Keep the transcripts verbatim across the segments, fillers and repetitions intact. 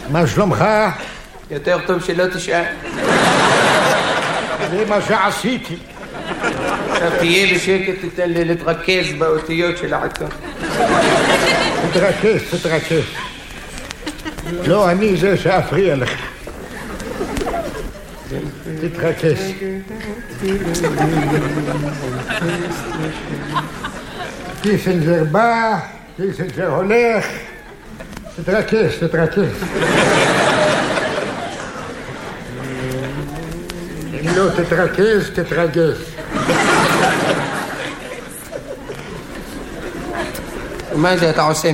מה שלומך? יותר טוב שלא תשאל. זה מה שעשיתי. עכשיו תהיה בשקט, תתן לי להתרכז באותיות של העיתון. תתרכז, תתרכז. לא, אני זה שאפריע לך. תתרכז. קיסינג'ר בא, קיסינג'ר הולך. תתרכז, תתרכז. אם לא תתרכז, תתרגז. מה זה אתה עושה?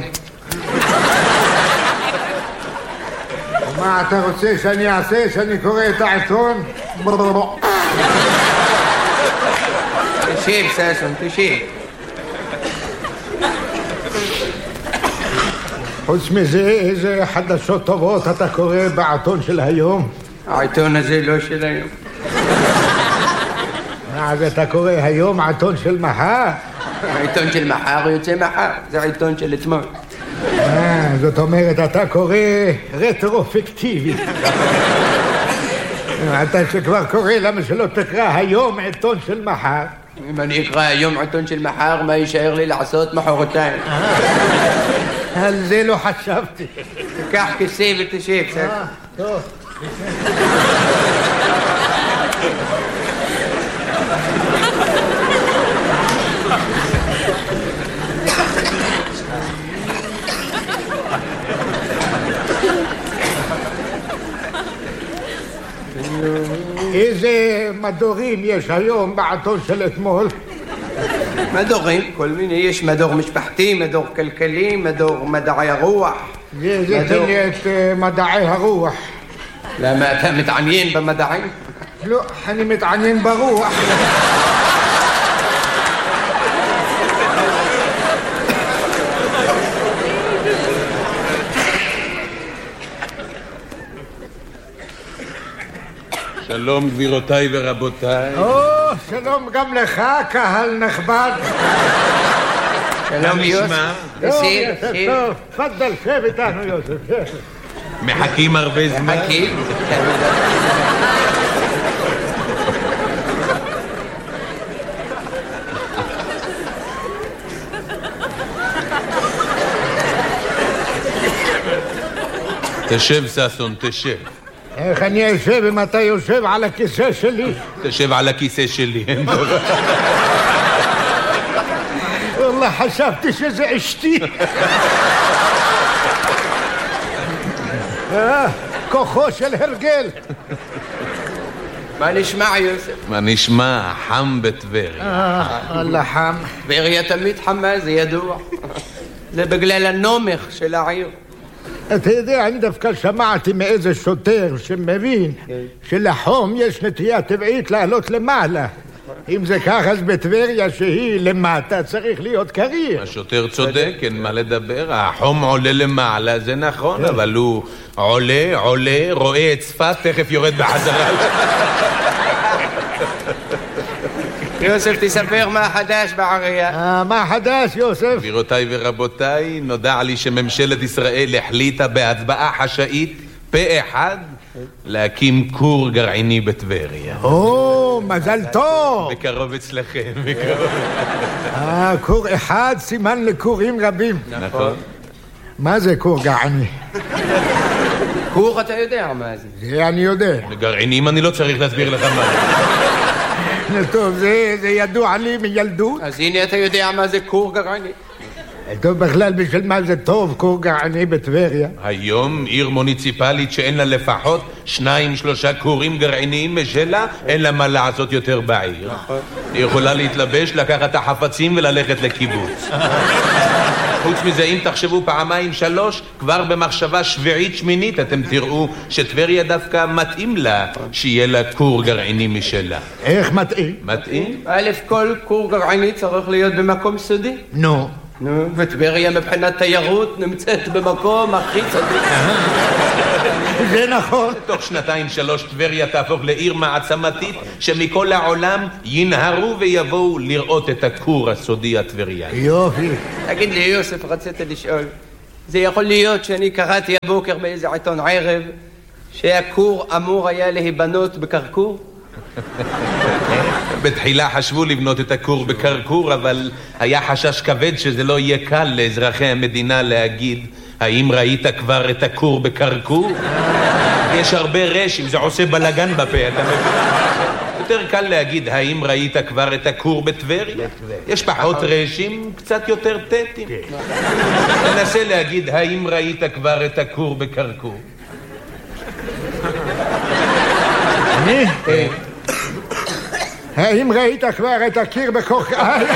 מה אתה רוצה שאני אעשה? שאני קורא את העיתון? תשב, ששון, תשב. חוץ מזה, איזה חדשות טובות אתה קורא בעיתון של היום? העיתון הזה לא של היום. מה זה אתה קורא היום? עיתון של מחר? העיתון של מחר יוצא מחר, זה העיתון של אתמול. אה, זאת אומרת, אתה קורא רטרופקטיבי. אתה שכבר קורא, למה שלא תקרא היום עיתון של מחר? אם אני אקרא היום עיתון של מחר, מה יישאר לי לעשות מחרתיים? על זה לא חשבתי. תיקח כיסא ותשב, סך. אה, טוב. איזה מדורים יש היום בעיתון של אתמול? מדורים, כל מיני, יש מדור משפחתי, מדור כלכלי, מדור מדעי הרוח. זה, זה תן לי את uh, מדעי הרוח. למה אתה מתעניין במדעים? לא, אני מתעניין ברוח. שלום גבירותיי ורבותיי. או, שלום גם לך, קהל נכבד. שלום יוסף. טוב, יוסף, טוב. תפדל, שב איתנו יוסף. מחכים הרבה זמן. מחכים. תשב ששון, תשב. איך אני אשב אם אתה יושב על הכיסא שלי? תשב על הכיסא שלי. والله חשבתי שזה אשתי. כוחו של הרגל. מה נשמע יוסף? מה נשמע? חם בטבריה. אללה חם. טבריה תמיד חמה, זה ידוע. זה בגלל הנומך של העיר. אתה יודע, אני דווקא שמעתי מאיזה שוטר שמבין שלחום יש נטייה טבעית לעלות למעלה. אם זה כך, אז בטבריה שהיא למטה צריך להיות קריר. השוטר צודק, אין מה לדבר. החום עולה למעלה, זה נכון, אבל הוא עולה, עולה, רואה את צפת, תכף יורד בחזרה. יוסף, תספר מה חדש בעירייה. מה חדש, יוסף? גבירותיי ורבותיי, נודע לי שממשלת ישראל החליטה בהצבעה חשאית פה אחד להקים כור גרעיני בטבריה. או, מזל טוב. בקרוב אצלכם, בקרוב. אה, כור אחד סימן לכורים רבים. נכון. מה זה כור גרעיני? כור אתה יודע מה זה. זה אני יודע. גרעינים אני לא צריך להסביר לך מה. טוב, זה, זה ידוע לי מילדות. אז הנה אתה יודע מה זה כור גרעיני. טוב, בכלל בשביל מה זה טוב כור גרעיני בטבריה? היום עיר מוניציפלית שאין לה לפחות שניים שלושה כורים גרעיניים משלה, אין לה מה לעשות יותר בעיר. היא יכולה להתלבש, לקחת את החפצים וללכת לקיבוץ. חוץ מזה, אם תחשבו פעמיים שלוש, כבר במחשבה שביעית שמינית אתם תראו שטבריה דווקא מתאים לה שיהיה לה כור גרעיני משלה. איך מתאים? מתאים? א', כל כור גרעיני צריך להיות במקום סודי. נו. נו, וטבריה מבחינת תיירות נמצאת במקום הכי צדיק. זה נכון. תוך שנתיים שלוש טבריה תהפוך לעיר מעצמתית שמכל העולם ינהרו ויבואו לראות את הכור הסודי הטבריאני. יופי. תגיד לי יוסף, רצית לשאול, זה יכול להיות שאני קראתי הבוקר באיזה עיתון ערב שהכור אמור היה להיבנות בקרקור? בתחילה חשבו לבנות את הכור בקרקור, אבל היה חשש כבד שזה לא יהיה קל לאזרחי המדינה להגיד האם ראית כבר את הכור בקרקור? יש הרבה רשים, זה עושה בלגן בפה, אתה מבין? יותר קל להגיד האם ראית כבר את הכור בטבריה? יש פחות רשים, קצת יותר טטים. ננסה להגיד האם ראית כבר את הכור בקרקור? אני? האם ראית כבר את הקיר בקרקור?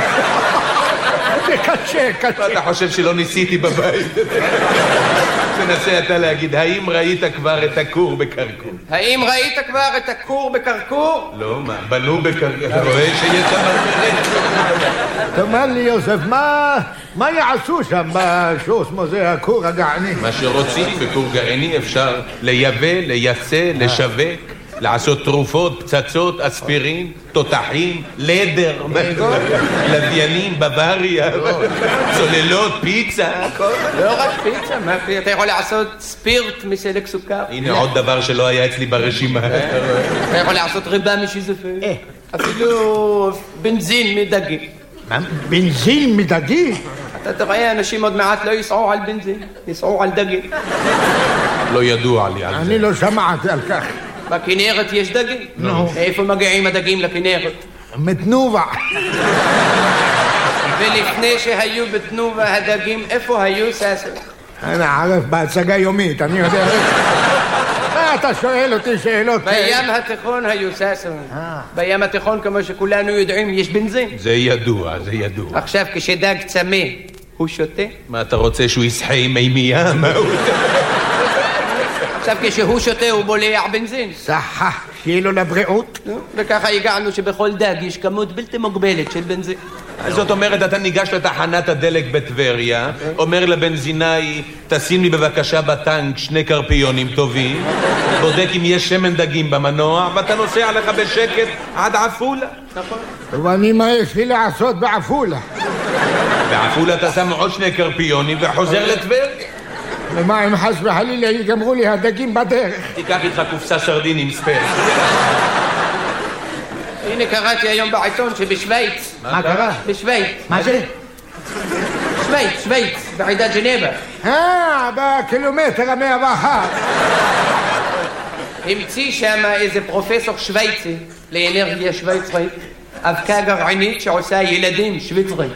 זה קשה, קשה. אתה חושב שלא ניסיתי בבית? תנסה אתה להגיד, האם ראית כבר את הכור בקרקור? האם ראית כבר את הכור בקרקור? לא, מה? בנו בקרקור. אתה רואה שיש שם... תאמר לי, יוסף, מה... מה יעשו שם בשוס מוזה הכור הגעני? מה שרוצים בכור גרעיני אפשר לייבא, לייצא, לשווק, לעשות תרופות, פצצות, אספירין, תותחים, לדר, לוויינים, בוואריה, צוללות, פיצה. לא רק פיצה, אתה יכול לעשות ספירט מסלק סוכר. הנה עוד דבר שלא היה אצלי ברשימה. אתה יכול לעשות ריבה משיזופרין. אפילו בנזין מדגים. בנזין מדגים? אתה תראה, אנשים עוד מעט לא ייסעו על בנזין, ייסעו על דגים. לא ידוע לי על זה. אני לא שמעתי על כך. בכנרת יש דגים? נו. איפה מגיעים הדגים לכנרת? מתנובה. ולפני שהיו בתנובה הדגים, איפה היו ססר? אני ערף בהצגה יומית, אני יודע. מה אתה שואל אותי שאלות? בים התיכון היו ססר. בים התיכון, כמו שכולנו יודעים, יש בנזין. זה ידוע, זה ידוע. עכשיו, כשדג צמא, הוא שותה? מה אתה רוצה, שהוא ישחה עם מימייה? מה הוא... עכשיו כשהוא שותה הוא בולע בנזין. סחה, שיהיה לו לבריאות. וככה הגענו שבכל דג יש כמות בלתי מוגבלת של בנזין. זאת אומרת, אתה ניגש לתחנת הדלק בטבריה, אומר לבנזינאי, תשים לי בבקשה בטנק שני קרפיונים טובים, בודק אם יש שמן דגים במנוע, ואתה נוסע לך בשקט עד עפולה. נכון. ואני מה יש לי לעשות בעפולה? בעפולה אתה שם עוד שני קרפיונים וחוזר לטבריה. ומה אם חס וחלילה יגמרו לי הדגים בדרך? תיקח איתך קופסה שרדין עם ספייס. הנה קראתי היום בעיתון שבשוויץ. מה קרה? בשוויץ. מה זה? שוויץ, שוויץ, בעידת ג'נבה. אה, בקילומטר המאה ואחת. המציא שם איזה פרופסור שוויצי לאנרגיה שוויצרית, אבקה גרעינית שעושה ילדים שוויצרים.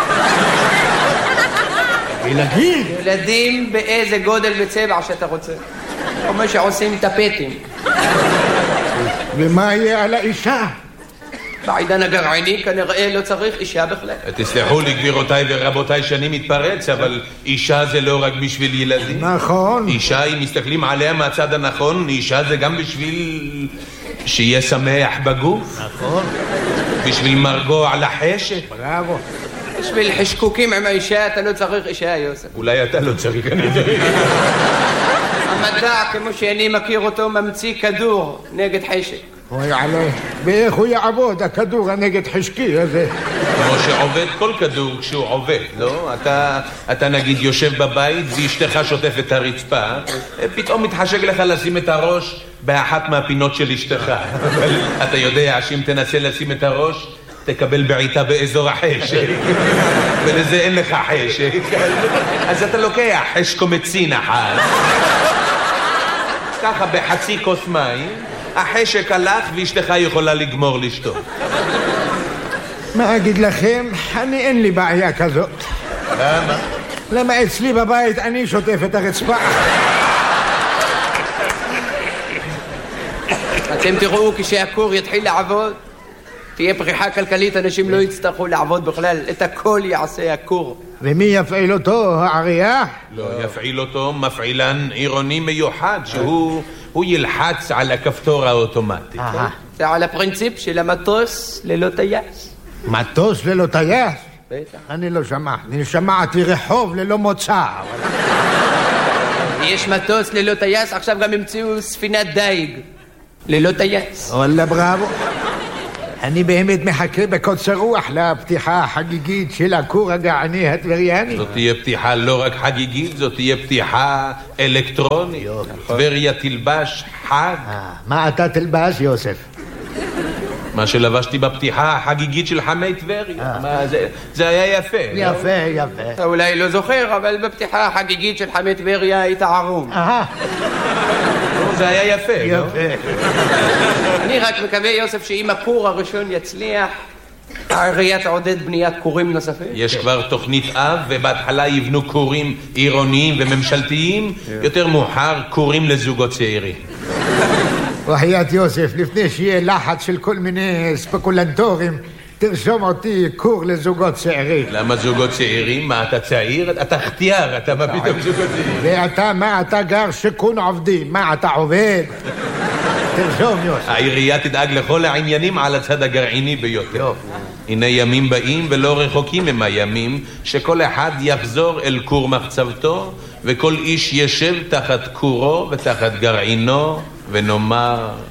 ילדים? ילדים באיזה גודל וצבע שאתה רוצה. כמו שעושים טפטים. ומה יהיה על האישה? בעידן הגרעיני כנראה לא צריך אישה בכלל. תסלחו לי גבירותיי ורבותיי שאני מתפרץ, אבל אישה זה לא רק בשביל ילדים. נכון. אישה, אם מסתכלים עליה מהצד הנכון, אישה זה גם בשביל שיהיה שמח בגוף. נכון. בשביל מרגוע לחשת. בראבו. בשביל חשקוקים עם האישה אתה לא צריך אישה, יוסף. אולי אתה לא צריך, אני יודע. המדע, כמו שאני מכיר אותו, ממציא כדור נגד חשק. אוי עלי, ואיך הוא יעבוד, הכדור הנגד חשקי הזה? כמו שעובד כל כדור כשהוא עובד, לא? אתה, אתה נגיד יושב בבית ואשתך שוטפת את הרצפה, פתאום מתחשק לך לשים את הראש באחת מהפינות של אשתך. אבל אתה יודע שאם תנסה לשים את הראש, תקבל בעיטה באזור החשק. ולזה אין לך חשק. אז אתה לוקח חשקומצין אחת. ככה בחצי כוס מים. החשק הלך ואשתך יכולה לגמור לשתות. מה אגיד לכם? אני אין לי בעיה כזאת. למה? למה אצלי בבית אני שוטף את הרצפה. אתם תראו כשהכור יתחיל לעבוד, תהיה פריחה כלכלית, אנשים לא יצטרכו לעבוד בכלל, את הכל יעשה הכור. ומי יפעיל אותו, העירייה? לא, יפעיל אותו מפעילן עירוני מיוחד, שהוא הוא ילחץ על הכפתור האוטומטי. זה על הפרינציפ של המטוס ללא טייס. מטוס ללא טייס? בטח. אני לא שמעתי, אני שמעתי רחוב ללא מוצא. יש מטוס ללא טייס, עכשיו גם המציאו ספינת דייג ללא טייס. וואלה בראבו. אני באמת מחכה בקוצר רוח לפתיחה החגיגית של הכור הגרעיני הטבריאני. זאת תהיה פתיחה לא רק חגיגית, זאת תהיה פתיחה אלקטרונית. טבריה תלבש חג. מה אתה תלבש, יוסף? מה שלבשתי בפתיחה החגיגית של חמי טבריה. זה היה יפה. יפה, יפה. אתה אולי לא זוכר, אבל בפתיחה החגיגית של חמי טבריה היית ערום. אהה. זה היה יפה, לא? יפה. אני רק מקווה, יוסף, שאם הכור הראשון יצליח, העירייה תעודד בניית כורים נוספים. יש כבר תוכנית אב, ובהתחלה יבנו כורים עירוניים וממשלתיים, יותר מאוחר כורים לזוגות צעירים. וחיית יוסף, לפני שיהיה לחץ של כל מיני ספקולנטורים, תרשום אותי כור לזוגות צעירים. למה זוגות צעירים? מה, אתה צעיר? אתה חתיאר, אתה מה פתאום זוגות צעירים? ואתה, מה, אתה גר שיכון עובדים? מה, אתה עובד? תרשום, יוסף. העירייה תדאג לכל העניינים על הצד הגרעיני ביותר. הנה ימים באים ולא רחוקים הם הימים שכל אחד יחזור אל כור מחצבתו וכל איש ישב תחת כורו ותחת גרעינו ונאמר